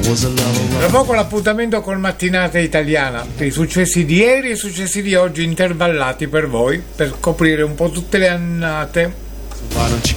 Tra poco l'appuntamento col Mattinata Italiana, i successi di ieri e i successi di oggi intervallati per voi, per coprire un po' tutte le annate. Why don't you